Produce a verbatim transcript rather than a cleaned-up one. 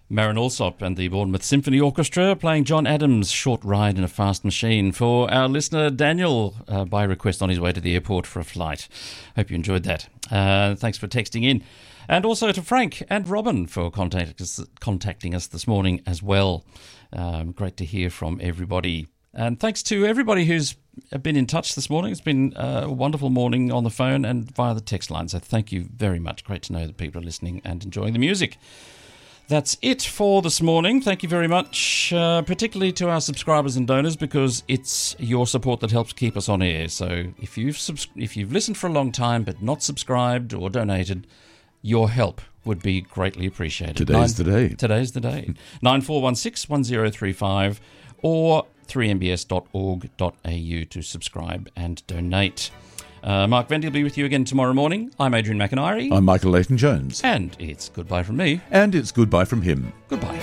Marin Alsop and the Bournemouth Symphony Orchestra playing John Adams' Short Ride in a Fast Machine for our listener Daniel, uh, by request on his way to the airport for a flight. Hope you enjoyed that. Uh, thanks for texting in. And also to Frank and Robin for contact us, contacting us this morning as well. Um, great to hear from everybody. And thanks to everybody who's been in touch this morning. It's been a wonderful morning on the phone and via the text line. So thank you very much. Great to know that people are listening and enjoying the music. That's it for this morning. Thank you very much, uh, particularly to our subscribers and donors, because it's your support that helps keep us on air. So if you've subs- if you've listened for a long time but not subscribed or donated, your help would be greatly appreciated. Today's Nine, the day. Today's the day. nine four one six one zero three five or three m b s dot org dot a u to subscribe and donate. Uh, Mark Vendy will be with you again tomorrow morning. I'm Adrian McIntyre. I'm Michael Leighton-Jones. And it's goodbye from me. And it's goodbye from him. Goodbye.